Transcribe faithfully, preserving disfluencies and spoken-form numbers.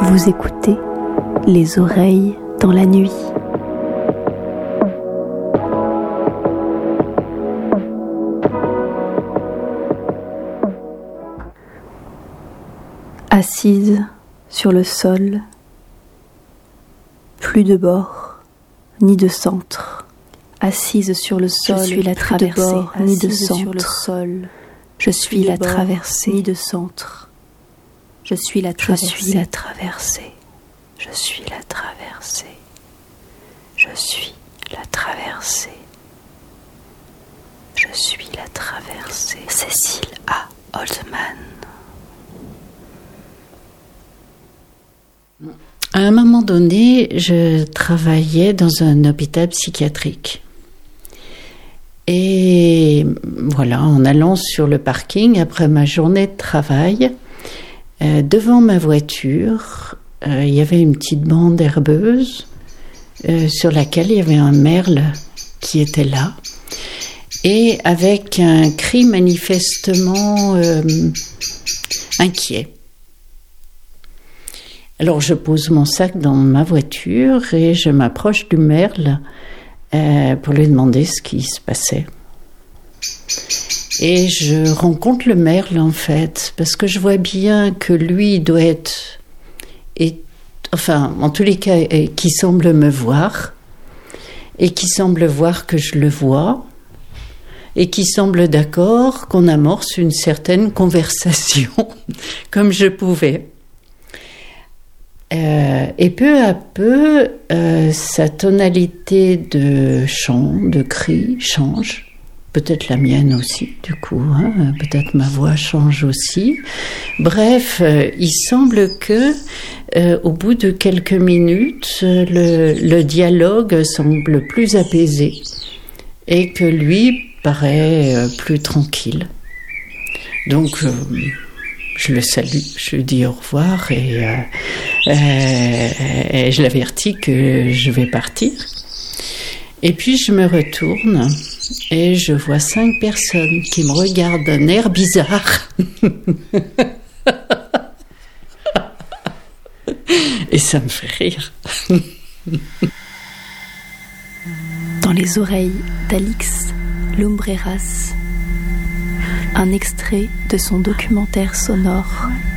Vous écoutez Les oreilles dans la nuit. Assise sur le sol, plus de bord, ni de centre. Assise sur le sol, je suis la traversée, ni de centre. Sur le sol, je suis la traversée, ni de centre. Je suis la traversée. Je suis la traversée. Je suis la traversée. Je suis la traversée. Je suis la traversée. Cécile A. Oldman. À un moment donné, je travaillais dans un hôpital psychiatrique. Et voilà, en allant sur le parking, après ma journée de travail, euh, devant ma voiture, euh, il y avait une petite bande herbeuse euh, sur laquelle il y avait un merle qui était là. Et avec un cri manifestement euh, inquiet. Alors je pose mon sac dans ma voiture et je m'approche du merle euh, pour lui demander ce qui se passait. Et je rencontre le merle en fait, parce que je vois bien que lui doit être, et, enfin en tous les cas, qui semble me voir, et qui semble voir que je le vois, et qui semble d'accord qu'on amorce une certaine conversation comme je pouvais. Euh, et peu à peu, euh, sa tonalité de chant, de cri change. Peut-être la mienne aussi, du coup. Hein, peut-être ma voix change aussi. Bref, euh, il semble que, euh, au bout de quelques minutes, le, le dialogue semble plus apaisé et que lui paraît euh, plus tranquille. Donc, euh, je le salue, je lui dis au revoir et, euh, euh, et je l'avertis que je vais partir. Et puis je me retourne et je vois cinq personnes qui me regardent d'un air bizarre. Et ça me fait rire. Dans les oreilles d'Alix Lumbreras, un extrait de son documentaire sonore